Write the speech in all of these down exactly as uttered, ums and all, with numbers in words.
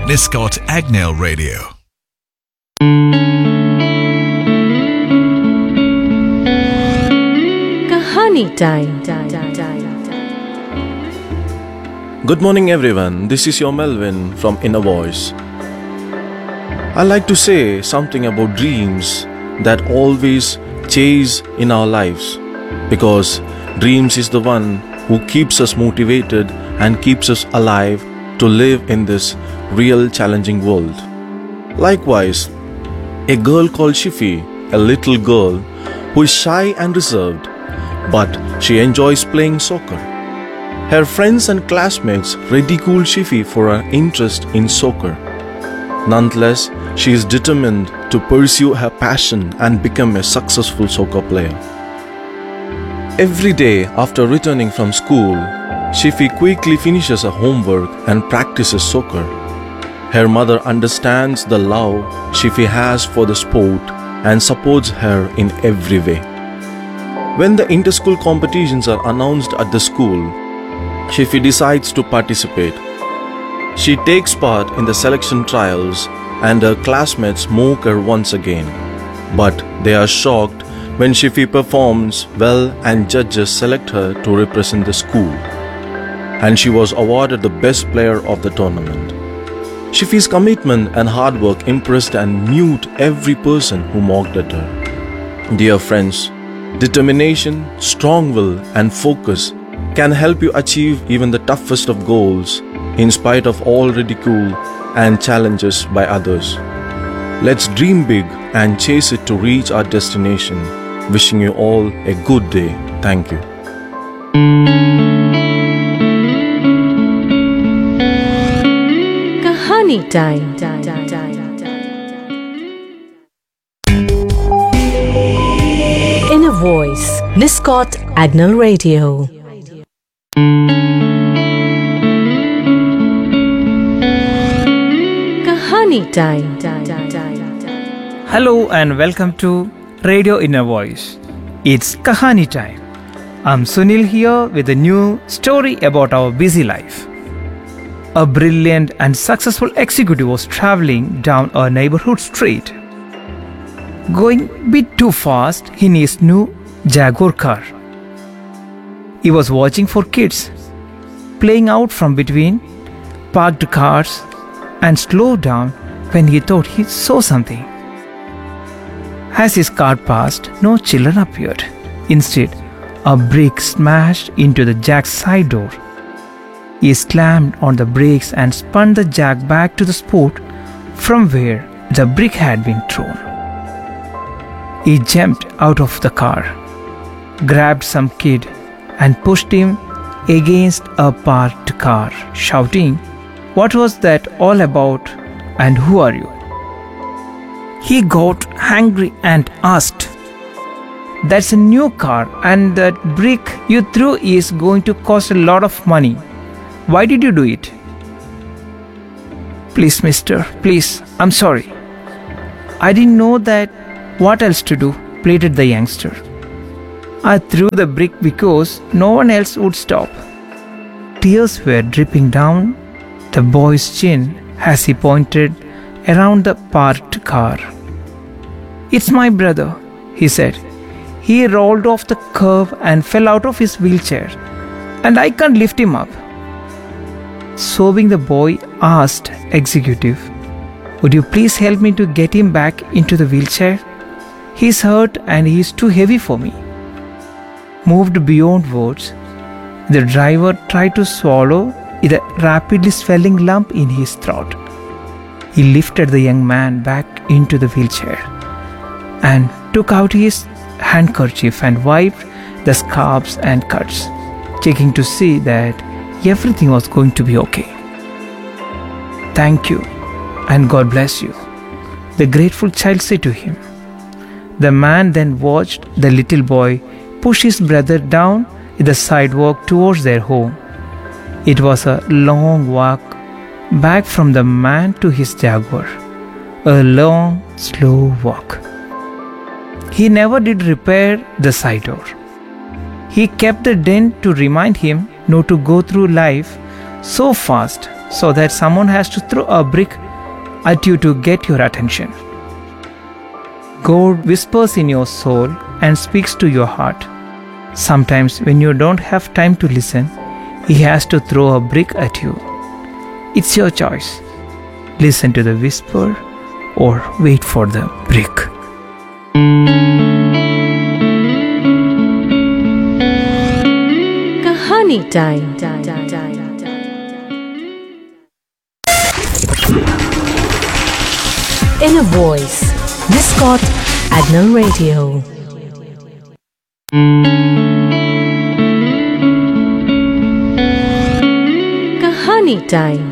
Niscot Agnell Radio. Kahani time. Good morning everyone, this is your Melvin from Inner Voice. I like to say something about dreams that always chase in our lives, because dreams is the one who keeps us motivated and keeps us alive to live in this real challenging world. Likewise, a girl called Shifi, a little girl who is shy and reserved, but she enjoys playing soccer. Her friends and classmates ridicule Shifi for her interest in soccer. Nonetheless, she is determined to pursue her passion and become a successful soccer player. Every day after returning from school, Shifi quickly finishes her homework and practices soccer. Her mother understands the love Shifi has for the sport and supports her in every way. When the inter-school competitions are announced at the school, Shifi decides to participate. She takes part in the selection trials and her classmates mock her once again. But they are shocked when Shifi performs well and judges select her to represent the school. And she was awarded the best player of the tournament. Shifi's commitment and hard work impressed and moved every person who mocked at her. Dear friends, determination, strong will and focus can help you achieve even the toughest of goals in spite of all ridicule and challenges by others. Let's dream big and chase it to reach our destination. Wishing you all a good day. Thank you. Kahani time. Inner Voice, Niscot Agnell Radio. Kahani time. Hello and welcome to Radio Inner Voice. It's Kahani time. I'm Sunil here with a new story about our busy life. A brilliant and successful executive was traveling down a neighborhood street, going a bit too fast in his new Jaguar car. He was watching for kids playing out from between parked cars and slowed down when he thought he saw something. As his car passed, no children appeared. Instead, a brick smashed into the Jack's side door. He slammed on the brakes and spun the Jack back to the spot from where the brick had been thrown. He jumped out of the car, grabbed some kid and pushed him against a parked car, shouting, "What was that all about and who are you?" He got angry and asked, "That's a new car and that brick you threw is going to cost a lot of money. Why did you do it?" "Please, mister, please, I'm sorry. I didn't know that. What else to do?" pleaded the youngster. "I threw the brick because no one else would stop." Tears were dripping down the boy's chin as he pointed around the parked car. "It's my brother," he said. "He rolled off the curb and fell out of his wheelchair, and I can't lift him up." Sobbing, the boy asked executive, "Would you please help me to get him back into the wheelchair? He's hurt and he's too heavy for me." Moved beyond words, the driver tried to swallow the rapidly swelling lump in his throat. He lifted the young man back into the wheelchair and took out his handkerchief and wiped the scabs and cuts, checking to see that everything was going to be okay. "Thank you and God bless you," the grateful child said to him. The man then watched the little boy push his brother down the sidewalk towards their home. It was a long walk back from the man to his Jaguar, a long, slow walk. He never did repair the side door. He kept the dent to remind him not to go through life so fast so that someone has to throw a brick at you to get your attention. God whispers in your soul and speaks to your heart. Sometimes when you don't have time to listen, He has to throw a brick at you. It's your choice. Listen to the whisper or wait for the brick. Kahani time. In a voice, Niscott Agnel Radio. कहानी time.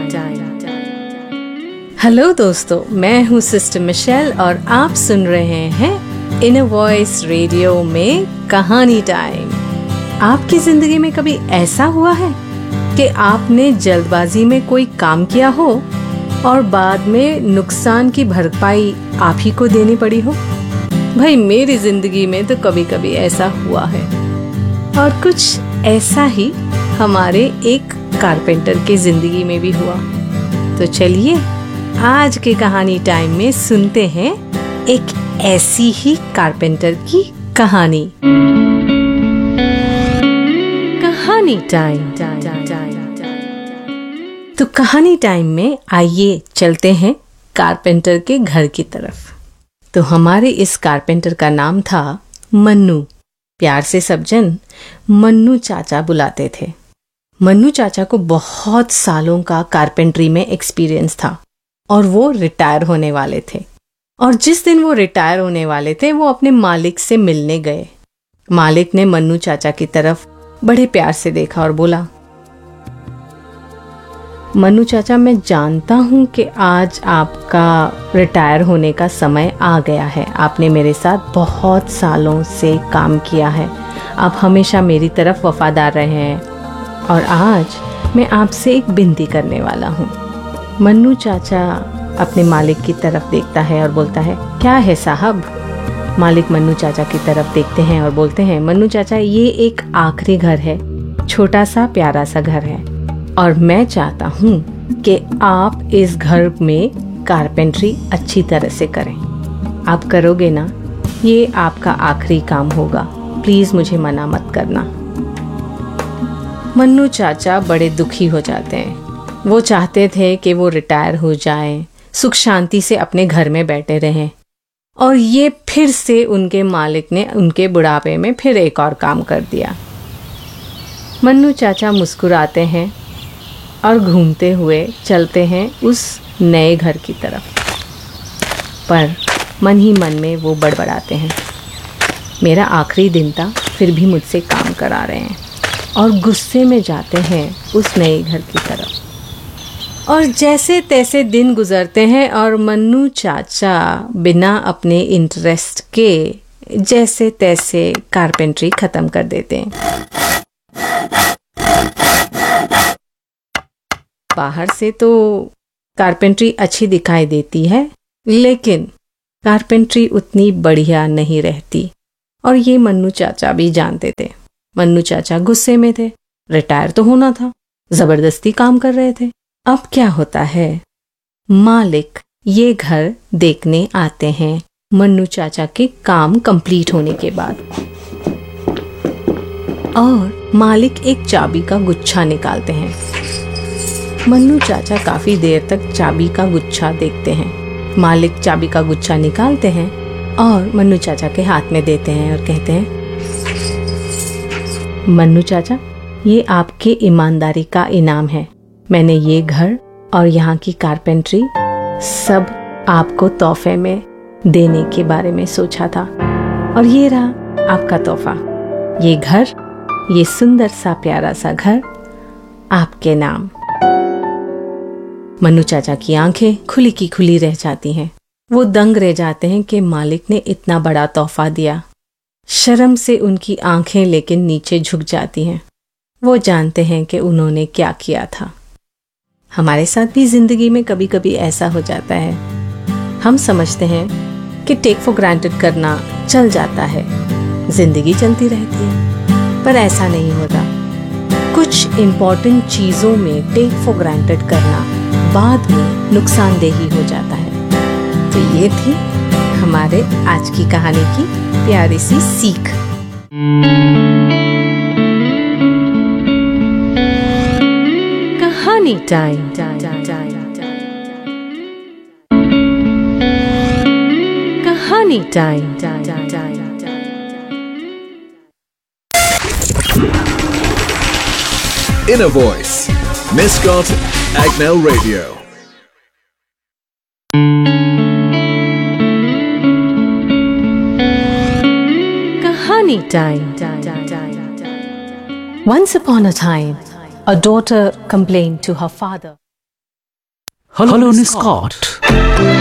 Hello दोस्तों, मैं हूँ sister Michel और आप सुन रहे हैं इन a voice radio में कहानी टाइम। आपकी जिंदगी में कभी ऐसा हुआ है कि आपने जल्दबाजी में कोई काम किया हो और बाद में नुकसान की भरपाई आप ही को देनी पड़ी हो? भाई मेरी जिंदगी में तो कभी कभी ऐसा हुआ है, और कुछ ऐसा ही हमारे एक कारपेंटर की जिंदगी में भी हुआ। तो चलिए आज के कहानी टाइम में सुनते हैं एक ऐसी ही कारपेंटर की कहानी। कहानी टाइम। तो कहानी टाइम में आइए चलते हैं कारपेंटर के घर की तरफ। तो हमारे इस कारपेंटर का नाम था मन्नू। प्यार से सब जन मन्नू चाचा बुलाते थे। मन्नू चाचा को बहुत सालों का कारपेंट्री में एक्सपीरियंस था और वो रिटायर होने वाले थे। और जिस दिन वो रिटायर होने वाले थे वो अपने मालिक से मिलने गए। मालिक ने मन्नू चाचा की तरफ बड़े प्यार से देखा और बोला, मन्नू चाचा, मैं जानता हूँ कि आज आपका रिटायर होने का समय आ गया है। आपने मेरे साथ बहुत सालों से काम किया है, आप हमेशा मेरी तरफ वफादार रहे हैं, और आज मैं आपसे एक विनती करने वाला हूँ। मन्नू चाचा अपने मालिक की तरफ देखता है और बोलता है, क्या है साहब? मालिक मन्नू चाचा की तरफ देखते हैं और बोलते हैं, मन्नू चाचा, ये एक आखिरी घर है, छोटा सा प्यारा सा घर है, और मैं चाहता हूँ कि आप इस घर में कारपेंट्री अच्छी तरह से करें। आप करोगे ना? ये आपका आखिरी काम होगा, प्लीज मुझे मना मत करना। मन्नू चाचा बड़े दुखी हो जाते हैं। वो चाहते थे कि वो रिटायर हो जाएं, सुख शांति से अपने घर में बैठे रहें, और ये फिर से उनके मालिक ने उनके बुढ़ापे में फिर एक और काम कर दिया। मन्नू चाचा मुस्कुराते हैं और घूमते हुए चलते हैं उस नए घर की तरफ, पर मन ही मन में वो बड़बड़ाते हैं, मेरा आखिरी दिन था फिर भी मुझसे काम करा रहे हैं, और गुस्से में जाते हैं उस नए घर की तरफ। और जैसे तैसे दिन गुजरते हैं और मन्नू चाचा बिना अपने इंटरेस्ट के जैसे तैसे कारपेंट्री खत्म कर देते हैं। बाहर से तो कारपेंट्री अच्छी दिखाई देती है, लेकिन कारपेंट्री उतनी बढ़िया नहीं रहती, और ये मन्नू चाचा भी जानते थे। मन्नू चाचा गुस्से में थे, रिटायर तो होना था, जबरदस्ती काम कर रहे थे। अब क्या होता है, मालिक ये घर देखने आते हैं मन्नू चाचा के काम कंप्लीट होने के बाद, और मालिक एक चाबी का गुच्छा निकालते हैं। मन्नू चाचा काफी देर तक चाबी का गुच्छा देखते हैं। मालिक चाबी का गुच्छा निकालते हैं और मन्नू चाचा के हाथ में देते हैं और कहते हैं, मन्नू चाचा, ये आपके ईमानदारी का इनाम है। मैंने ये घर और यहाँ की कारपेंट्री सब आपको तोहफे में देने के बारे में सोचा था, और ये रहा आपका तोहफा, ये घर, ये सुंदर सा प्यारा सा घर आपके नाम। मन्नू चाचा की आंखें खुली की खुली रह जाती हैं। वो दंग रह जाते हैं कि मालिक ने इतना बड़ा तोहफा दिया। शर्म से उनकी आंखें लेकिन नीचे झुक जाती हैं। वो जानते हैं कि उन्होंने क्या किया था। हमारे साथ भी जिंदगी में कभी कभी ऐसा हो जाता है। हम समझते हैं कि टेक फॉर ग्रांटेड करना चल जाता है, जिंदगी चलती रहती है, पर ऐसा नहीं होता। कुछ इम्पोर्टेंट चीज़ों में टेक फॉर ग्रांटेड करना बाद में नुकसानदेही हो जाता है। तो ये थी हमारे आज की कहानी की प्यारी सी सीख। कहानी टाइम। कहानी time. Inner Voice, Miscot Agnell Radio. Kahani time. Once upon a time, a daughter complained to her father. Hello, Miss Scott.